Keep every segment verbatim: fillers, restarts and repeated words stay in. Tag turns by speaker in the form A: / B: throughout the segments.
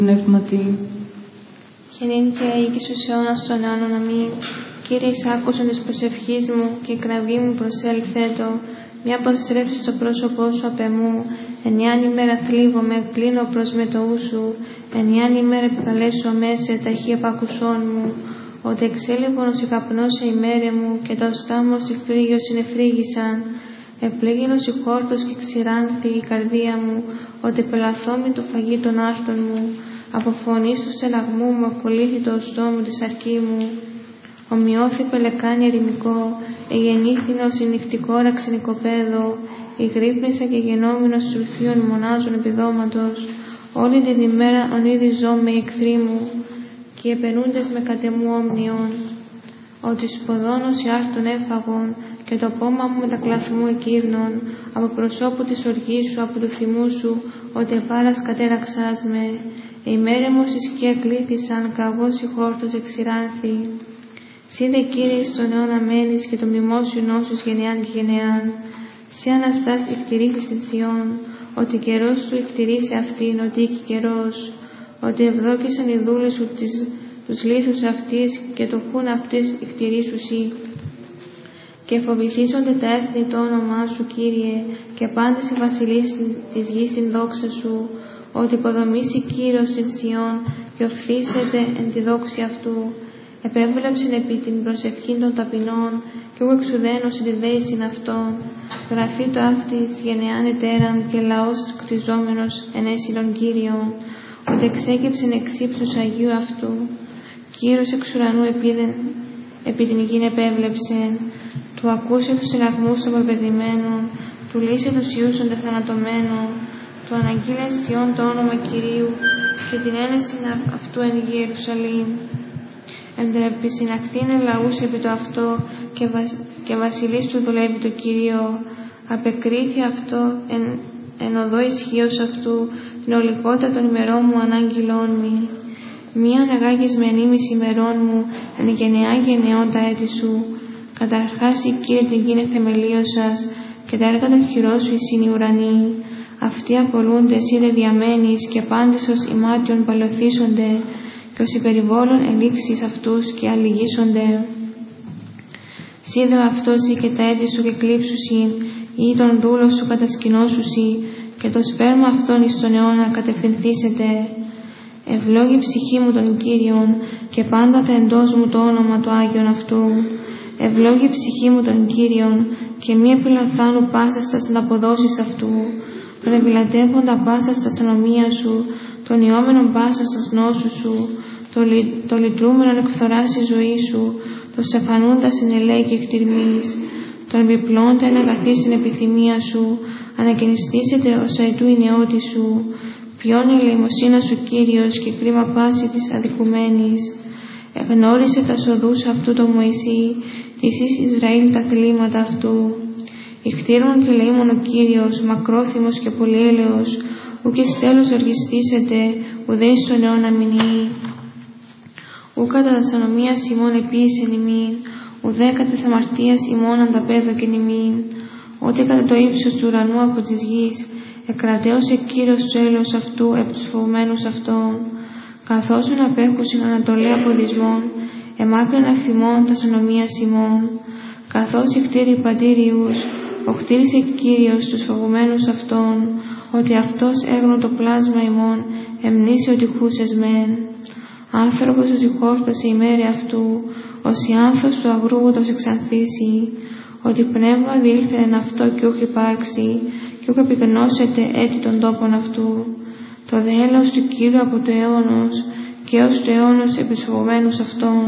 A: Πνεύματι.
B: Χαινήν και αίκης ους αιώνας των αιώνων αμήν. Κύριε, εισάκουσον της προσευχής μου και η κραυγή μου προσέλθετο. Μια αποστρέψη στο πρόσωπό σου απ' εμού. Ενιάν ημέρα θλίβομαι, κλείνω προς με το ου σου. Ενιάν ημέρα επικαλέσω μέσε ταχύ επακουσών μου. Ότι εξέλιβον η καπνός σε ημέρε μου και το στάμο η φρύγιο συνεφρύγησαν. Επλήγηνος η χόρτος και ξηράνθη η καρδία μου. Ότι πελαθόμη το φαγί των άρτων μου. Από φωνής του στεναγμού μου ακολύθη το οστό μου τη σαρκή μου. Ομοιώθη πελεκάνη ερημικό, εγεννήθηνο συννυχτικό ραξενικοπαίδο, η γρύπνησα και γενόμενος σουρφίων μονάζων επιδόματος, όλη την ημέρα ονείδη ζω με εχθροί μου, και οι επενούντες με κατεμού όμνιον. Ότι σποδόνος η άρτων έφαγον, και το πόμα μου με τα κλαθμού εκύρνων, από προσώπου της οργής σου, από του θυμού σου, ότι επάρας κατέραξάς με. Οι μέρεμος η σκία κλήθησαν, καβός η χόρτος εξηράνθη. Σύ δε Κύριε στον αιώνα μένεις και το μνημόσιο νόσους γενεάν και γενεάν. Σύ Αναστάς εκτηρήθης την Σιών, ότι καιρός σου εκτηρήσει αυτήν, ότι εκεί καιρός. Ότι ευδόκησαν οι δούλες σου τις, τους λίθους αυτής και το χούν αυτής εκτηρήσουσι. Και φοβησίσονται τα έθνη το όνομά σου, Κύριε, και πάντες οι βασιλείς της γης την δόξα σου. Ότι υποδομήσει Κύριος την Σιών και οφθήσεται εν τη δόξη αυτού. Επέβλεψεν επί την προσευχή των ταπεινών, και εγώ εξουδένωσε τη δέησιν αυτών. Γραφεί το αυτής γενεάν ετέραν και λαός κτιζόμενος ενέσι των Κύριων, ότι εξέκυψεν εξ ύψους Αγίου αυτού. Κύρος εξ ουρανού επίδεν, επί την γην επέβλεψεν, του ακούσε τους συναγμούς των πεπαιδημένων, του λύσε τους ιούς των τεθανατωμένων, του αναγγείλε Σιών το όνομα Κυρίου και την ένεση αυτού εν γη Ιερουσαλήμ. Εντρεπισυναχθήνε λαούς επί το αυτό και, βασ, και βασιλείς του δουλεύει το Κυρίο. Απεκρίθη αυτό εν, εν οδό ισχύος αυτού την ολικότητα των ημερών μου ανάγγειλών μη. Μία αναγάγεις με ενήμιση ημερών μου εν γενεά γενεών τα έτη σου. Καταρχάς η Κύριε την γη θεμελίωσας και τα έργα των χειρών σου εισήν οι ουρανοί. Αυτοί απολούνται εσύ δε διαμένεις και πάντες ως ημάτιον παλαιοθήσονται και ως υπερηβόλων ελήξεις αυτούς και αλληγήσονται. Σίδω αυτός ή και τα έτη σου και κλείψουσιν, ή τον δούλο σου κατασκηνώσουσι, και το σπέρμα αυτόν εις τον αιώνα κατευθυνθήσετε. Ευλόγη ψυχή μου τον Κύριον, και πάντα τα εντός μου το όνομα του Άγιον αυτού. Ευλόγη ψυχή μου τον Κύριον, και μη επιλαθάνου πάσα στα συναποδόσεις αυτού. Τον επιλατεύοντα πάσα στα συνομία σου, τον ιόμενον πάσα στα νόσου σου, το, λι, το λυτρούμενον εκφθοράς η ζωή σου, το στεφανούντα συνελέη και εκτιρμής, τον επιπλώντα εν αγαθή στην επιθυμία σου, ανακαινιστήσετε ως αετού η νεότη σου, ποιόν η ελεημοσύνα σου Κύριος και κρίμα πάση της αδικουμένης. Εγνώρισε τα σοδούς αυτού το Μωυσή, της εις Ισραήλ τα θλίματα αυτού. Ιχτήρων και λαίμων ο Κύριος, μακρόθυμος και πολυέλεος, ουκ εις τέλος οργιστήσετε, ουδέ εις τον αιώνα μηνύει. Ου κατά τας ανομίας ημών επίησεν ημίν, ουδέ κατά της αμαρτίας ημών ανταπέδωκεν ημίν. Ότι κατά το ύψος του ουρανού από της γης, εκρατέωσε Κύριος του έλεος αυτού επ' τους φοβμένους αυτών. Καθώς ουν απέχουσιν ανατολέ από δυσμών, εμάκρυν αφημών τας ανομίας ημών. Καθώς ηχτήρι παντήριους, οχτήρισε Κύριος τους φοβουμένους αυτών, ότι αυτός έγνω το πλάσμα ημών, εμνήσει ότι χούσες μεν. Άνθρωπος ως η χόρτασε η μέρη αυτού, ως η άνθος του αγρούγοντος εξανθήσει, ότι πνεύμα διήλθε εν αυτό και ούχ υπάρξει, και ούχ επικνώσετε έτη των τόπων αυτού. Το δε έλεος του Κύριου από το αιώνος, και ως το αιώνος επί τους φοβουμένους αυτών.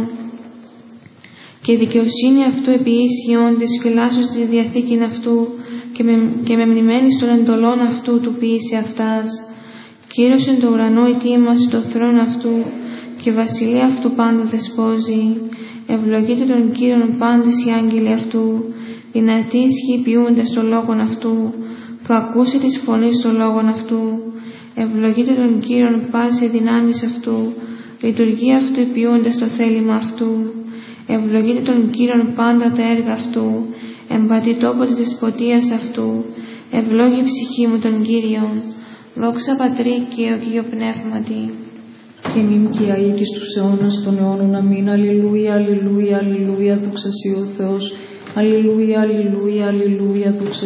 B: Και η δικαιοσύνη αυτού επί ίσιον της φυλάσσος της διαθήκην αυτού, και με, και με μνημένης των εντολών αυτού του ποιήσε αυτάς. Κύριος εν το ουρανό ετοίμασε το θρόνο αυτού, και η βασιλεία αυτού πάντων δεσπόζει. Ευλογείται τον Κύριον πάντες οι άγγελοι αυτού, δυνατοί ισχύοι ποιούνται στο λόγον αυτού, που ακούσε της φωνής στο λόγον αυτού. Ευλογείται τον Κύριον πάση δυνάμεις αυτού, λειτουργία αυτού ποιούνται στο θέλημα αυτού. Ευλογείται τον Κύριον πάντα τα έργα αυτού, εμπατή τόπο της δεσποτείας αυτού. Ευλόγη ψυχή μου τον Κύριον. Δόξα Πατρί και ο Κύριο Πνεύματι.
A: και νυν και αεί και στους αιώνας των αιώνων. Αμήν. Αλληλούια, αλληλούια, αλληλούια, δόξα σοι ο Θεός. Αλληλούια, αλληλούια, αλληλούια, δόξα